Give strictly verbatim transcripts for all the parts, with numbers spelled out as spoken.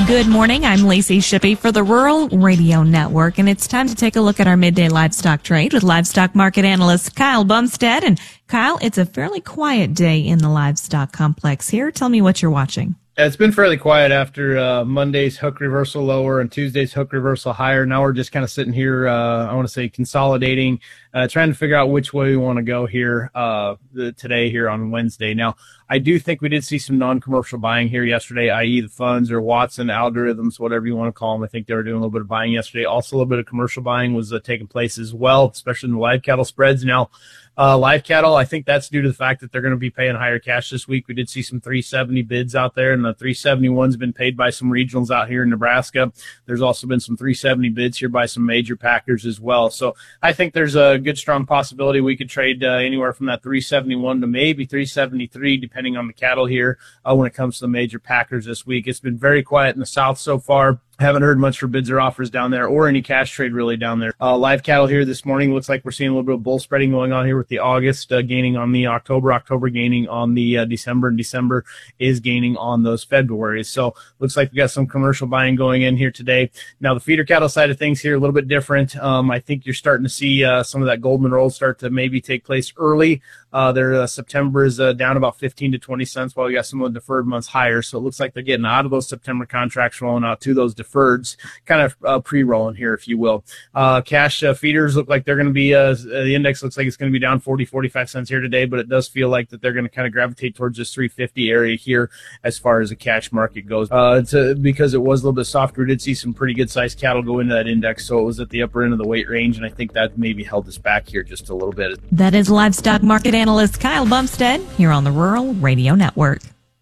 Good morning. I'm Lacey Shippey for the Rural Radio Network, and it's time to take a look at our midday livestock trade with livestock market analyst Kyle Bumstead. And Kyle, it's a fairly quiet day in the livestock complex here. Tell me what you're watching. It's been fairly quiet after uh, Monday's hook reversal lower and Tuesday's hook reversal higher. Now we're just kind of sitting here, uh, I want to say consolidating, uh, trying to figure out which way we want to go here uh, the, today here on Wednesday. Now, I do think we did see some non-commercial buying here yesterday, that is the funds or Watson algorithms, whatever you want to call them. I think they were doing a little bit of buying yesterday. Also, a little bit of commercial buying was uh, taking place as well, especially in the live cattle spreads. Now, Uh, live cattle, I think that's due to the fact that they're going to be paying higher cash this week. We did see some three seventy bids out there, and the three seventy-one's been paid by some regionals out here in Nebraska. There's also been some three seventy bids here by some major packers as well. So I think there's a good, strong possibility we could trade uh, anywhere from that three seventy-one to maybe three seventy-three, depending on the cattle here uh, when it comes to the major packers this week. It's been very quiet in the South so far. Haven't heard much for bids or offers down there or any cash trade really down there. Uh, live cattle here this morning looks like we're seeing a little bit of bull spreading going on here with the August uh, gaining on the October, October gaining on the uh, December, and December is gaining on those Februarys. So looks like we got some commercial buying going in here today. Now the feeder cattle side of things here a little bit different. Um, I think you're starting to see uh, some of that Goldman roll start to maybe take place early. Uh, their uh, September is uh, down about fifteen to twenty cents while we got some of the deferred months higher. So it looks like they're getting out of those September contracts, rolling out to those deferreds, kind of uh, pre-rolling here, if you will. Uh, cash uh, feeders look like they're going to be, uh, the index looks like it's going to be down forty, forty-five cents here today, but it does feel like that they're going to kind of gravitate towards this three fifty area here as far as the cash market goes. Uh, it's a, because it was a little bit softer, we did see some pretty good sized cattle go into that index, so it was at the upper end of the weight range, and I think that maybe held us back here just a little bit. That is livestock market analyst Kyle Bumstead here on the Rural Radio Network.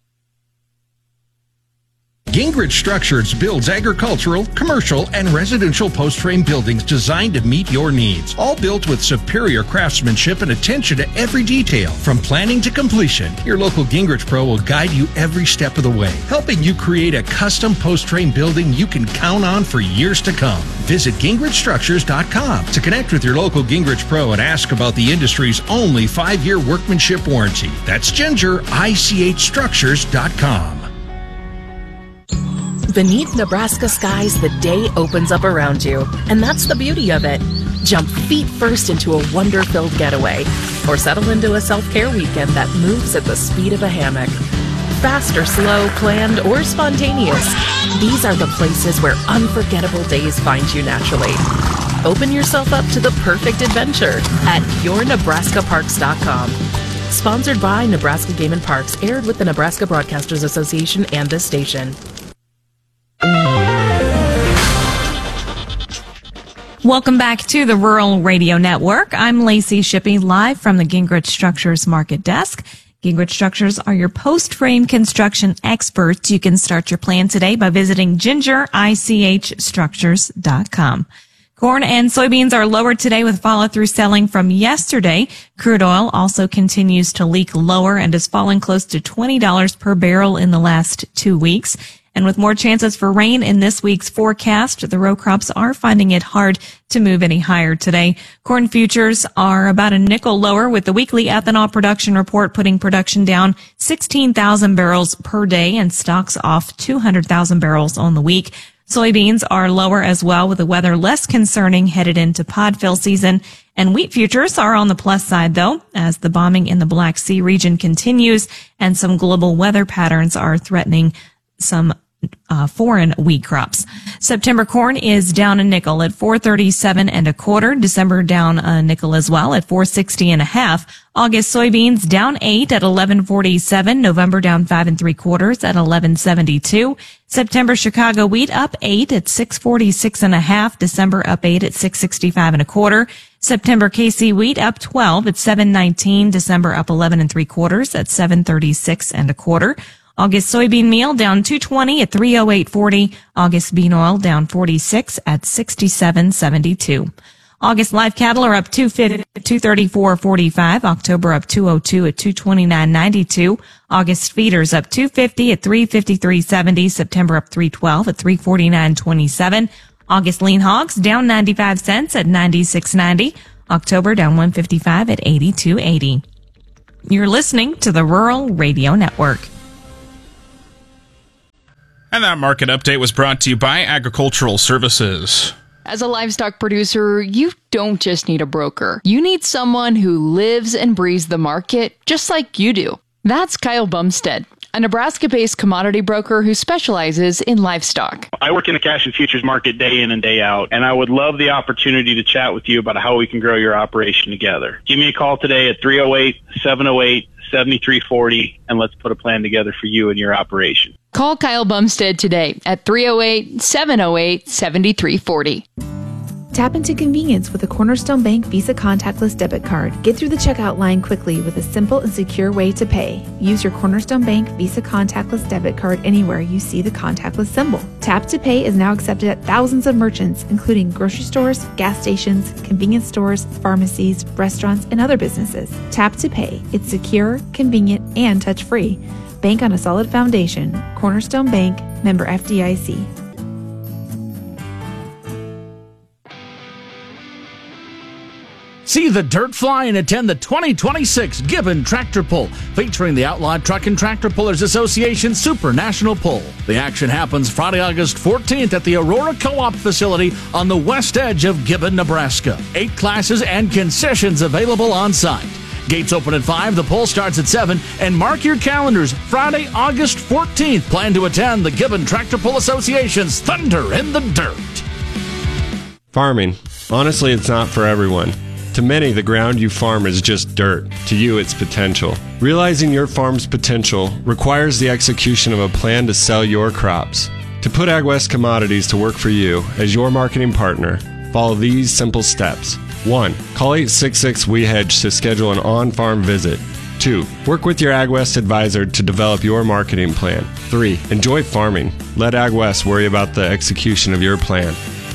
Gingrich Structures builds agricultural, commercial, and residential post-frame buildings designed to meet your needs. All built with superior craftsmanship and attention to every detail. From planning to completion, your local Gingrich Pro will guide you every step of the way, helping you create a custom post-frame building you can count on for years to come. Visit Gingrich Structures dot com to connect with your local Gingrich Pro and ask about the industry's only five-year workmanship warranty. That's Ginger I C H Structures dot com. Beneath Nebraska skies, the day opens up around you, and that's the beauty of it. Jump feet first into a wonder-filled getaway, or settle into a self-care weekend that moves at the speed of a hammock. Fast or slow, planned or spontaneous, these are the places where unforgettable days find you naturally. Open yourself up to the perfect adventure at your nebraska parks dot com. Sponsored by Nebraska Game and Parks, aired with the Nebraska Broadcasters Association and this station. Welcome back to the Rural Radio Network. I'm Lacey Shippey, live from the Gingrich Structures Market Desk. Gingrich Structures are your post-frame construction experts. You can start your plan today by visiting ginger I C H structures dot com. Corn and soybeans are lower today with follow-through selling from yesterday. Crude oil also continues to leak lower and has fallen close to twenty dollars per barrel in the last two weeks. And with more chances for rain in this week's forecast, the row crops are finding it hard to move any higher today. Corn futures are about a nickel lower, with the weekly ethanol production report putting production down sixteen thousand barrels per day and stocks off two hundred thousand barrels on the week. Soybeans are lower as well, with the weather less concerning headed into pod fill season. And wheat futures are on the plus side, though, as the bombing in the Black Sea region continues and some global weather patterns are threatening some Uh, foreign wheat crops. September corn is down a nickel at four thirty-seven and a quarter. December down a nickel as well at four sixty and a half. August soybeans down eight at eleven forty-seven. November down five and three quarters at eleven seventy-two. September Chicago wheat up eight at six forty-six and a half. December up eight at six sixty-five and a quarter. September K C wheat up twelve at seven nineteen. December up eleven and three quarters at seven thirty-six and a quarter. August soybean meal down two twenty at three oh eight forty. August bean oil down forty-six at sixty-seven seventy-two. August live cattle are up two thirty-four forty-five. October up two oh two at two twenty-nine ninety-two. August feeders up two fifty at three fifty-three seventy. September up three twelve at three forty-nine twenty-seven. August lean hogs down ninety-five cents at ninety-six ninety. October down one fifty-five at eighty-two eighty. You're listening to the Rural Radio Network. And that market update was brought to you by Agricultural Services. As a livestock producer, you don't just need a broker. You need someone who lives and breathes the market just like you do. That's Kyle Bumstead, a Nebraska-based commodity broker who specializes in livestock. I work in the cash and futures market day in and day out, and I would love the opportunity to chat with you about how we can grow your operation together. Give me a call today at three oh eight, seven oh eight, seven three four oh, and let's put a plan together for you and your operation. Call Kyle Bumstead today at three oh eight, seven oh eight, seven three four oh. Tap into convenience with a Cornerstone Bank Visa contactless debit card. Get through the checkout line quickly with a simple and secure way to pay. Use your Cornerstone Bank Visa contactless debit card anywhere you see the contactless symbol. Tap to Pay is now accepted at thousands of merchants, including grocery stores, gas stations, convenience stores, pharmacies, restaurants, and other businesses. Tap to Pay. It's secure, convenient, and touch-free. Bank on a solid foundation. Cornerstone Bank, member F D I C. See the dirt fly and attend the twenty twenty-six Gibbon Tractor Pull, featuring the Outlawed Truck and Tractor Pullers Association Super National Pull. The action happens Friday, August fourteenth at the Aurora Co-op facility on the west edge of Gibbon, Nebraska. Eight classes and concessions available on site. Gates open at five, the poll starts at seven, and mark your calendars, Friday, August fourteenth. Plan to attend the Gibbon Tractor Pull Association's Thunder in the Dirt. Farming. Honestly, it's not for everyone. To many, the ground you farm is just dirt. To you, it's potential. Realizing your farm's potential requires the execution of a plan to sell your crops. To put AgWest Commodities to work for you as your marketing partner, follow these simple steps. one. Call eight six six, W E Hedge to schedule an on-farm visit. two. Work with your AgWest advisor to develop your marketing plan. three. Enjoy farming. Let AgWest worry about the execution of your plan.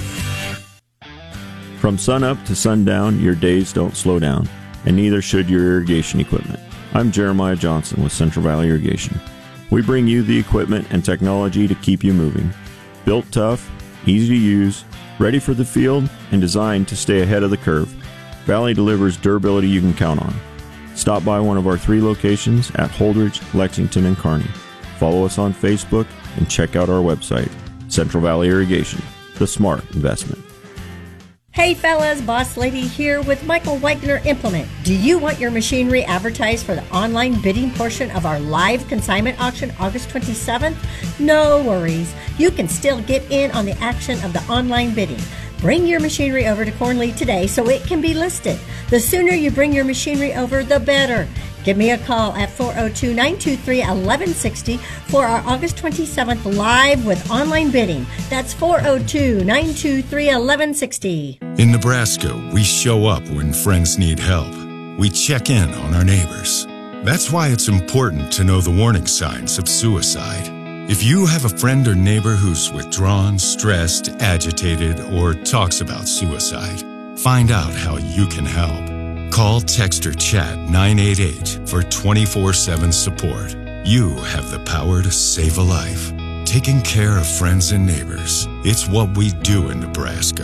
From sunup to sundown, your days don't slow down, and neither should your irrigation equipment. I'm Jeremiah Johnson with Central Valley Irrigation. We bring you the equipment and technology to keep you moving. Built tough, easy to use, ready for the field, and designed to stay ahead of the curve. Valley delivers durability you can count on. Stop by one of our three locations at Holdridge, Lexington, and Kearney. Follow us on Facebook and check out our website, Central Valley Irrigation, the smart investment. Hey fellas, Boss Lady here with Michael Wagner Implement. Do you want your machinery advertised for the online bidding portion of our live consignment auction August twenty-seventh? No worries. You can still get in on the action of the online bidding. Bring your machinery over to Cornley today so it can be listed. The sooner you bring your machinery over, the better. Give me a call at four oh two, nine two three, one one six oh for our August twenty-seventh live with online bidding. That's four oh two, nine two three, one one six oh. In Nebraska, we show up when friends need help. We check in on our neighbors. That's why it's important to know the warning signs of suicide. If you have a friend or neighbor who's withdrawn, stressed, agitated, or talks about suicide, find out how you can help. Call, text, or chat nine eight eight for twenty-four seven support. You have the power to save a life. Taking care of friends and neighbors. It's what we do in Nebraska.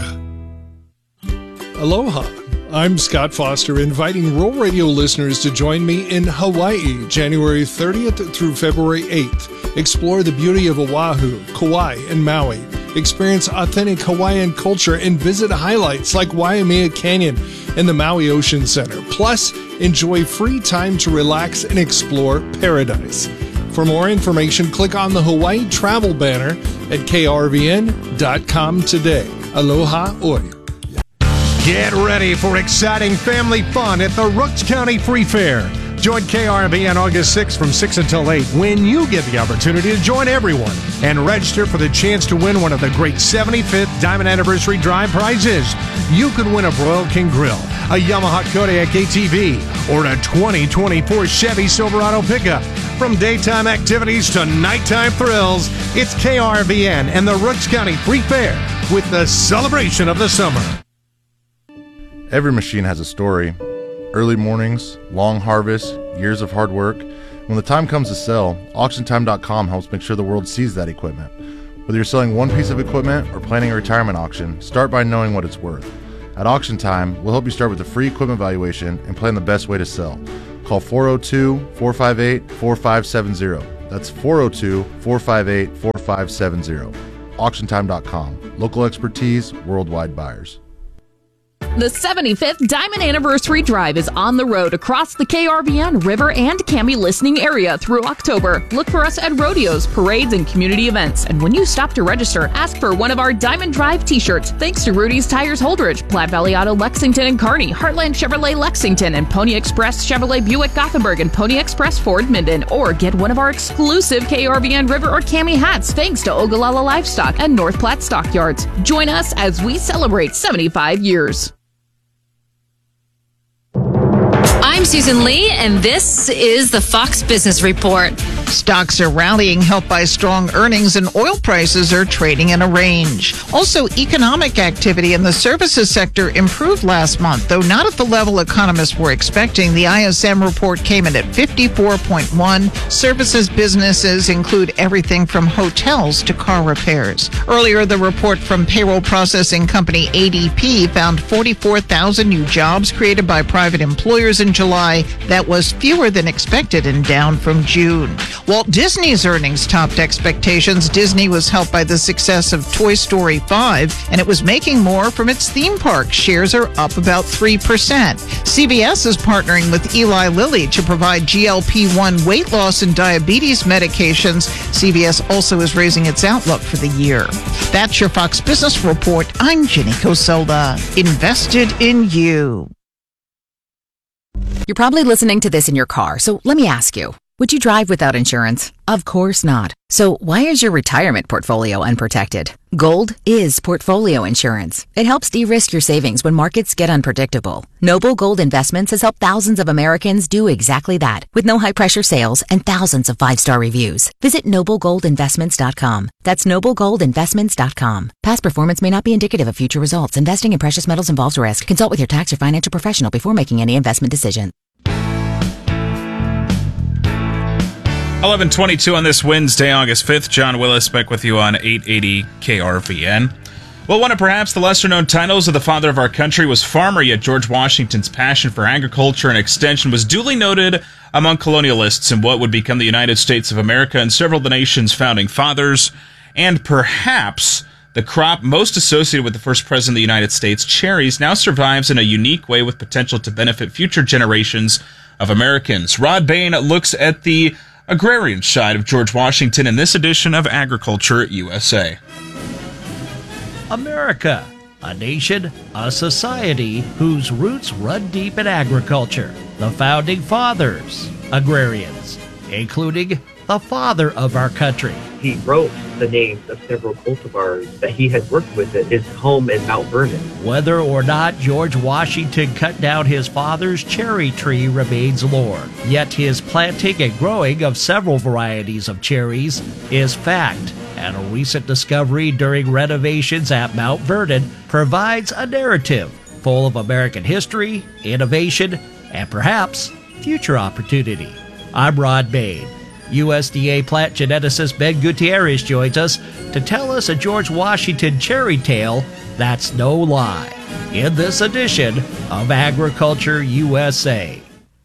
Aloha. I'm Scott Foster, inviting Rural Radio listeners to join me in Hawaii, January thirtieth through February eighth. Explore the beauty of Oahu, Kauai, and Maui. Experience authentic Hawaiian culture and visit highlights like Waimea Canyon and the Maui Ocean Center. Plus, enjoy free time to relax and explore paradise. For more information, click on the Hawaii travel banner at K R V N dot com today. Aloha oi. Get ready for exciting family fun at the Rooks County Free Fair. Join K R V N August sixth from six until eight when you get the opportunity to join everyone and register for the chance to win one of the great seventy-fifth Diamond Anniversary Drive prizes. You could win a Broil King Grill, a Yamaha Kodiak A T V, or a twenty twenty-four Chevy Silverado pickup. From daytime activities to nighttime thrills, it's K R V N and the Rooks County Free Fair with the celebration of the summer. Every machine has a story. Early mornings, long harvests, years of hard work. When the time comes to sell, auction time dot com helps make sure the world sees that equipment. Whether you're selling one piece of equipment or planning a retirement auction, start by knowing what it's worth. At Auction Time, we'll help you start with a free equipment valuation and plan the best way to sell. Call four oh two, four five eight, four five seven oh. That's four oh two, four five eight, four five seven zero. auction time dot com. Local expertise, worldwide buyers. The seventy-fifth Diamond Anniversary Drive is on the road across the K R V N, River, and Cami listening area through October. Look for us at rodeos, parades, and community events. And when you stop to register, ask for one of our Diamond Drive t-shirts. Thanks to Rudy's Tires Holdridge, Platte Valley Auto Lexington and Kearney, Heartland Chevrolet Lexington, and Pony Express Chevrolet Buick Gothenburg, and Pony Express Ford Minden. Or get one of our exclusive K R V N, River, or Cami hats thanks to Ogallala Livestock and North Platte Stockyards. Join us as we celebrate seventy-five years. I'm Susan Lee, and this is the Fox Business Report. Stocks are rallying, helped by strong earnings, and oil prices are trading in a range. Also, economic activity in the services sector improved last month, though not at the level economists were expecting. The I S M report came in at fifty-four point one. Services businesses include everything from hotels to car repairs. Earlier, the report from payroll processing company A D P found forty-four thousand new jobs created by private employers in July. That was fewer than expected and down from June. Walt Disney's earnings topped expectations. Disney was helped by the success of Toy Story five, and it was making more from its theme park. Shares are up about three percent. C V S is partnering with Eli Lilly to provide G L P one weight loss and diabetes medications. C V S also is raising its outlook for the year. That's your Fox Business Report. I'm Jenny Coselda. Invested in you. You're probably listening to this in your car, so let me ask you. Would you drive without insurance? Of course not. So why is your retirement portfolio unprotected? Gold is portfolio insurance. It helps de-risk your savings when markets get unpredictable. Noble Gold Investments has helped thousands of Americans do exactly that, with no high-pressure sales and thousands of five-star reviews. Visit noble gold investments dot com. That's noble gold investments dot com. Past performance may not be indicative of future results. Investing in precious metals involves risk. Consult with your tax or financial professional before making any investment decision. eleven twenty-two on this Wednesday, August fifth. John Willis back with you on eight eighty K R V N. Well, one of perhaps the lesser-known titles of the father of our country was farmer, yet George Washington's passion for agriculture and extension was duly noted among colonialists in what would become the United States of America and several of the nation's founding fathers. And perhaps the crop most associated with the first president of the United States, cherries, now survives in a unique way with potential to benefit future generations of Americans. Rod Bain looks at the agrarian side of George Washington in this edition of Agriculture U S A. America, a nation, a society whose roots run deep in agriculture. The founding fathers, agrarians, including the father of our country. He wrote the names of several cultivars that he had worked with at his home in Mount Vernon. Whether or not George Washington cut down his father's cherry tree remains lore. Yet his planting and growing of several varieties of cherries is fact. And a recent discovery during renovations at Mount Vernon provides a narrative full of American history, innovation, and perhaps future opportunity. I'm Rod Bain. U S D A plant geneticist Ben Gutierrez joins us to tell us a George Washington cherry tale that's no lie in this edition of Agriculture U S A.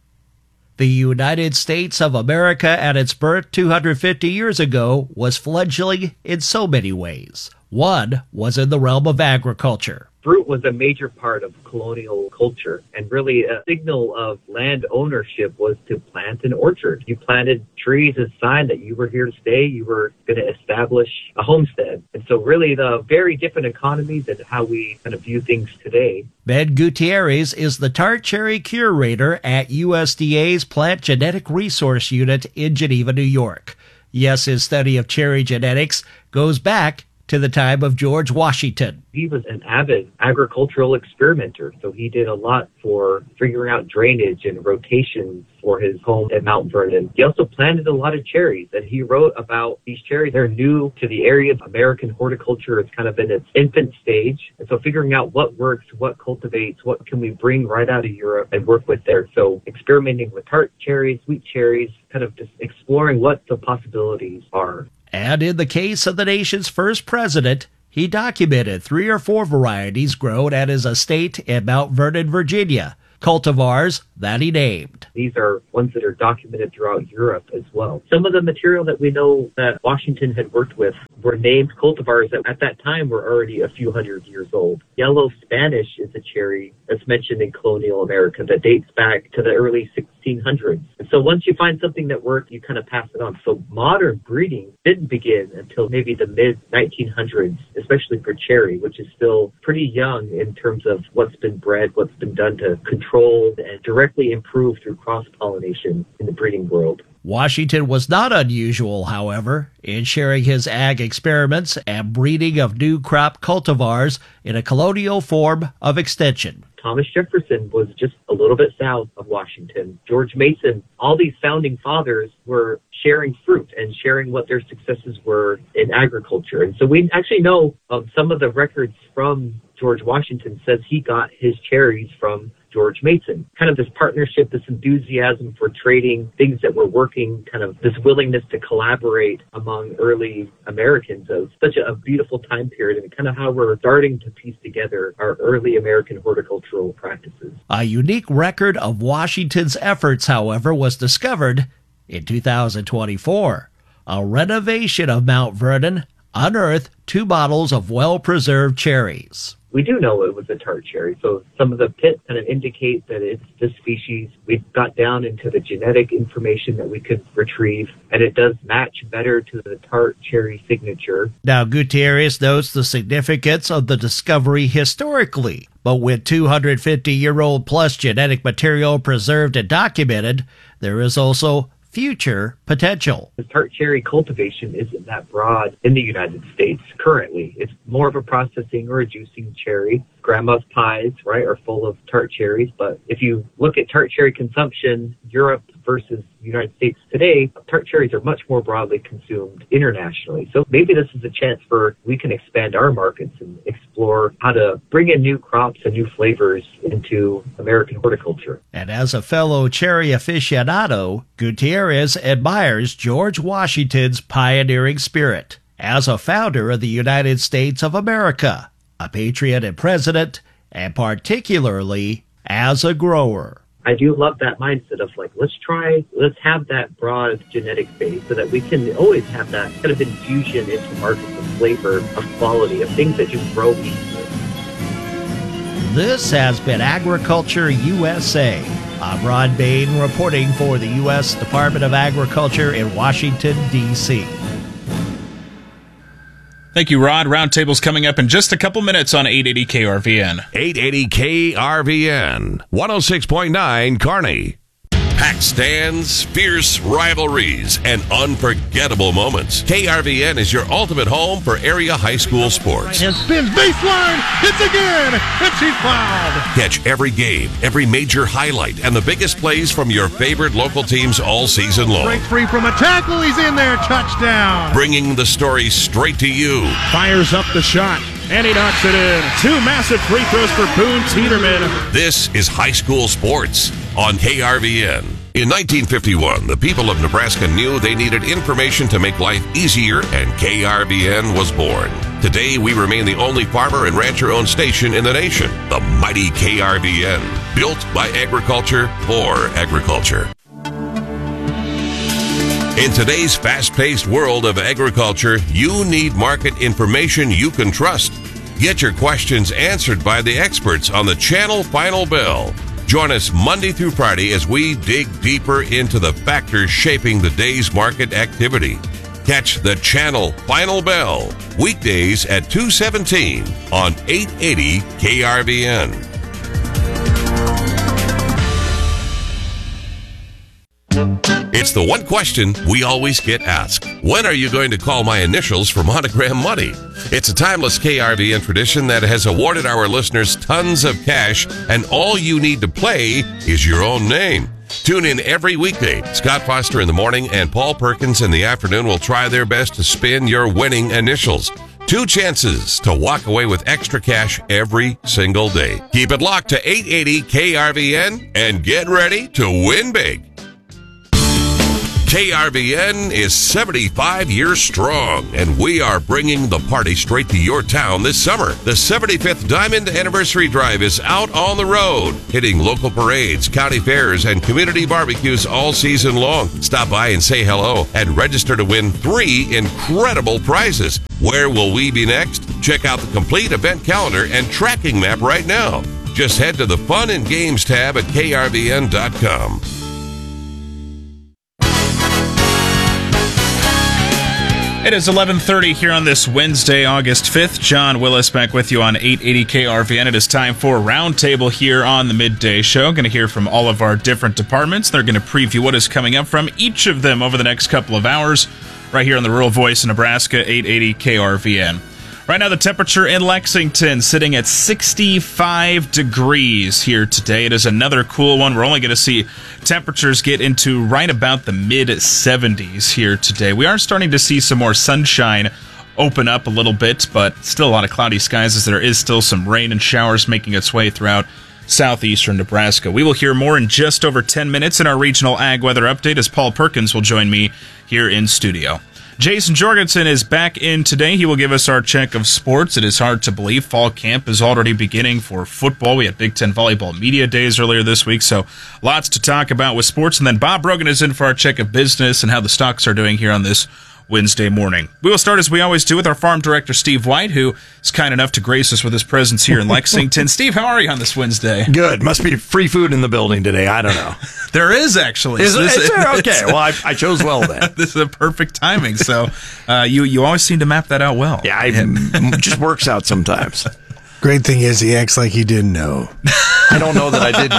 The United States of America at its birth two hundred fifty years ago was fledgling in so many ways. One was in the realm of agriculture. Fruit was a major part of colonial culture, and really a signal of land ownership was to plant an orchard. You planted trees as a sign that you were here to stay, you were going to establish a homestead. And so really the very different economy than how we kind of view things today. Ben Gutierrez is the tart cherry curator at U S D A's Plant Genetic Resource Unit in Geneva, New York. Yes, his study of cherry genetics goes back to the time of George Washington. He was an avid agricultural experimenter, so he did a lot for figuring out drainage and rotations for his home at Mount Vernon. He also planted a lot of cherries, and he wrote about these cherries. They're new to the area. American horticulture is kind of in its infant stage, and so figuring out what works, what cultivates, what can we bring right out of Europe and work with there. So experimenting with tart cherries, sweet cherries, kind of just exploring what the possibilities are. And in the case of the nation's first president, he documented three or four varieties grown at his estate in Mount Vernon, Virginia. cultivars that he named. These are ones that are documented throughout Europe as well. Some of the material that we know that Washington had worked with were named cultivars that at that time were already a few hundred years old. Yellow Spanish is a cherry that's mentioned in colonial America that dates back to the early sixteen hundreds. And so once you find something that worked, you kind of pass it on. So modern breeding didn't begin until maybe the mid nineteen hundreds, especially for cherry, which is still pretty young in terms of what's been bred, what's been done to control and directly improve through cross-pollination in the breeding world. Washington was not unusual, however, in sharing his ag experiments and breeding of new crop cultivars in a colonial form of extension. Thomas Jefferson was just a little bit south of Washington. George Mason, all these founding fathers were sharing fruit and sharing what their successes were in agriculture. And so we actually know um, some of the records from George Washington says he got his cherries from George Mason. Kind of this partnership, this enthusiasm for trading things that were working, kind of this willingness to collaborate among early Americans. It was such a, a beautiful time period, and kind of how we're starting to piece together our early American horticultural practices. A unique record of Washington's efforts, however, was discovered in two thousand twenty-four. A renovation of Mount Vernon unearthed two bottles of well-preserved cherries. We do know it was a tart cherry, so some of the pits kind of indicate that it's this species. We got down into the genetic information that we could retrieve, and it does match better to the tart cherry signature. Now, Gutierrez notes the significance of the discovery historically, but with two hundred fifty-year-old plus genetic material preserved and documented, there is also future potential. The tart cherry cultivation isn't that broad in the United States currently. It's more of a processing or a juicing cherry. Grandma's pies, right, are full of tart cherries. But if you look at tart cherry consumption, Europe versus the United States today, tart cherries are much more broadly consumed internationally. So maybe this is a chance for we can expand our markets and explore how to bring in new crops and new flavors into American horticulture. And as a fellow cherry aficionado, Gutierrez admires George Washington's pioneering spirit as a founder of the United States of America, a patriot and president, and particularly as a grower. I do love that mindset of like, let's try, let's have that broad genetic base so that we can always have that kind of infusion into markets of flavor, of quality, of things that just grow easily. This has been Agriculture U S A. I'm Ron Bain reporting for the U S Department of Agriculture in Washington, D C Thank you, Rod. Roundtable's coming up in just a couple minutes on eight eighty K R V N. eight eighty K R V N, one oh six point nine Kearney. Packed stands, fierce rivalries, and unforgettable moments. K R V N is your ultimate home for area high school sports. And spins baseline, hits again, and she's fouled. Catch every game, every major highlight, and the biggest plays from your favorite local teams all season long. Breaks free from a tackle, he's in there, touchdown. Bringing the story straight to you. Fires up the shot, and he knocks it in. Two massive free throws for Boone Teeterman. This is high school sports on K R V N. In nineteen fifty-one, the people of Nebraska knew they needed information to make life easier, and K R V N was born. Today, we remain the only farmer and rancher-owned station in the nation, the mighty K R V N, built by agriculture for agriculture. In today's fast-paced world of agriculture, you need market information you can trust. Get your questions answered by the experts on the Channel Final Bell. Join us Monday through Friday as we dig deeper into the factors shaping the day's market activity. Catch the Channel Final Bell weekdays at two seventeen on eight eighty K R V N. It's the one question we always get asked. When are you going to call my initials for Monogram Money? It's a timeless K R V N tradition that has awarded our listeners tons of cash, and all you need to play is your own name. Tune in every weekday. Scott Foster in the morning and Paul Perkins in the afternoon will try their best to spin your winning initials. Two chances to walk away with extra cash every single day. Keep it locked to eight eighty K R V N and get ready to win big. K R V N is seventy-five years strong, and we are bringing the party straight to your town this summer. The seventy-fifth Diamond Anniversary Drive is out on the road, hitting local parades, county fairs, and community barbecues all season long. Stop by and say hello and register to win three incredible prizes. Where will we be next? Check out the complete event calendar and tracking map right now. Just head to the Fun and Games tab at K R V N dot com. It is eleven thirty here on this Wednesday, August fifth. John Willis back with you on eight eighty K R V N. It is time for Roundtable here on the Midday Show. Going to hear from all of our different departments. They're going to preview what is coming up from each of them over the next couple of hours right here on the Rural Voice in Nebraska, eight eighty K R V N. Right now, the temperature in Lexington sitting at sixty-five degrees here today. It is another cool one. We're only going to see temperatures get into right about the mid seventies here today. We are starting to see some more sunshine open up a little bit, but still a lot of cloudy skies as there is still some rain and showers making its way throughout southeastern Nebraska. We will hear more in just over ten minutes in our regional ag weather update as Paul Perkins will join me here in studio. Jason Jorgensen is back in today. He will give us our check of sports. It is hard to believe fall camp is already beginning for football. We had Big Ten Volleyball Media Days earlier this week, so lots to talk about with sports. And then Bob Brogan is in for our check of business and how the stocks are doing here on this Wednesday morning. We will start, as we always do, with our farm director, Steve White, who is kind enough to grace us with his presence here in Lexington. Steve, how are you on this Wednesday? Good. Must be free food in the building today. I don't know. There is, actually. Is, so this, is there? Okay. Well, I, I chose well then. This is a perfect timing. So uh, you, you always seem to map that out well. Yeah, it just works out sometimes. Great thing is he acts like he didn't know. I don't know that I did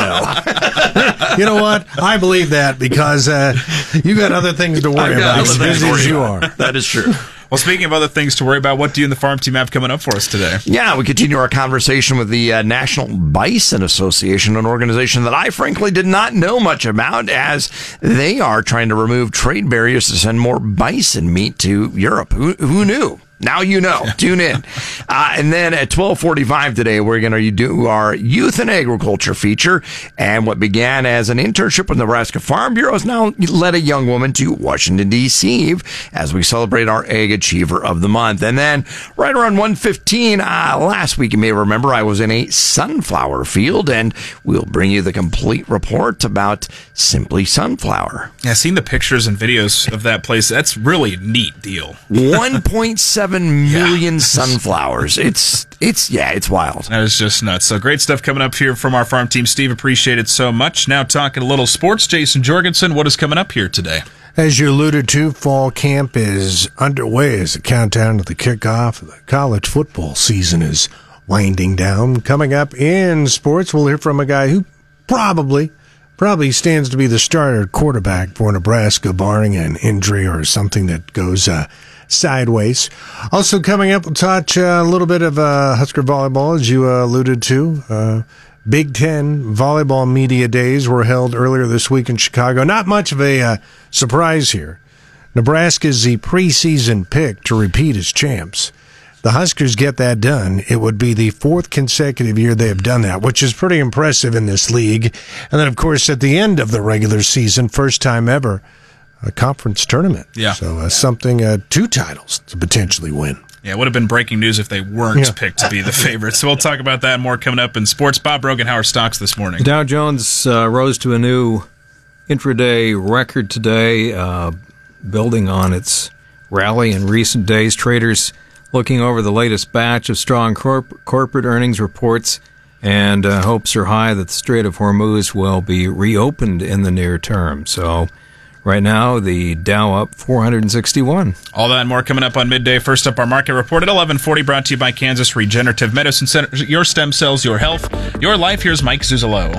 know. You know what? I believe that because uh, you got other things to worry about as busy as you are. That is true. Well, speaking of other things to worry about, what do you and the farm team have coming up for us today? Yeah, we continue our conversation with the uh, National Bison Association, an organization that I frankly did not know much about, as they are trying to remove trade barriers to send more bison meat to Europe. Who, who knew? Now you know. Tune in. Uh, and then at twelve forty-five today, we're going to do our Youth in Agriculture feature. And what began as an internship with Nebraska Farm Bureau has now led a young woman to Washington, D C as we celebrate our Ag Achiever of the Month. And then right around one fifteen, uh, last week, you may remember, I was in a sunflower field, and we'll bring you the complete report about Simply Sunflower. Yeah, seeing the pictures and videos of that place, that's really a neat deal. one point seven million yeah. sunflowers. It's, it's, yeah, it's wild. That is just nuts. So great stuff coming up here from our farm team. Steve, appreciate it so much. Now talking a little sports. Jason Jorgensen, what is coming up here today? As you alluded to, fall camp is underway as the countdown to the kickoff of the college football season is winding down. Coming up in sports, we'll hear from a guy who probably Probably stands to be the starter quarterback for Nebraska, barring an injury or something that goes uh, sideways. Also coming up, we'll touch uh, a little bit of uh, Husker volleyball, as you uh, alluded to. Uh, Big Ten Volleyball Media Days were held earlier this week in Chicago. Not much of a uh, surprise here. Nebraska is the preseason pick to repeat as champs. The Huskers get that done, it would be the fourth consecutive year they have done that, which is pretty impressive in this league. And then, of course, at the end of the regular season, first time ever, a conference tournament. Yeah. So uh, something, uh, two titles to potentially win. Yeah, it would have been breaking news if they weren't yeah. picked to be the favorites. So we'll talk about that and more coming up in sports. Bob Brogan, how are stocks this morning? The Dow Jones uh, rose to a new intraday record today, uh, building on its rally in recent days. Traders looking over the latest batch of strong corp- corporate earnings reports, and uh, hopes are high that the Strait of Hormuz will be reopened in the near term. So right now, the Dow up four hundred sixty-one. All that and more coming up on midday. First up, our market report at eleven forty, brought to you by Kansas Regenerative Medicine Center. Your stem cells, your health, your life. Here's Mike Zuzalo.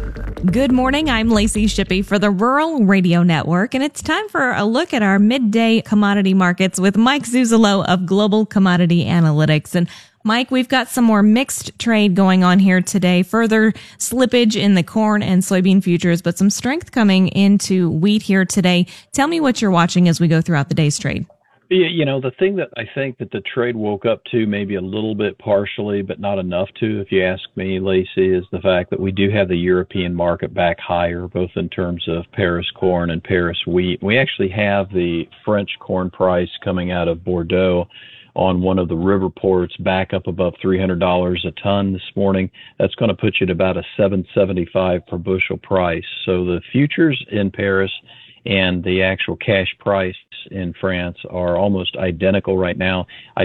Good morning, I'm Lacey Shippey for the Rural Radio Network, and it's time for a look at our midday commodity markets with Mike Zuzalo of Global Commodity Analytics. And Mike, we've got some more mixed trade going on here today. Further slippage in the corn and soybean futures, but some strength coming into wheat here today. Tell me what you're watching as we go throughout the day's trade. You know, the thing that I think that the trade woke up to maybe a little bit partially, but not enough to, if you ask me, Lacey, is the fact that we do have the European market back higher, both in terms of Paris corn and Paris wheat. We actually have the French corn price coming out of Bordeaux on one of the river ports back up above three hundred dollars a ton this morning. That's going to put you at about a seven seventy-five per bushel price. So the futures in Paris and the actual cash price in France are almost identical right now. I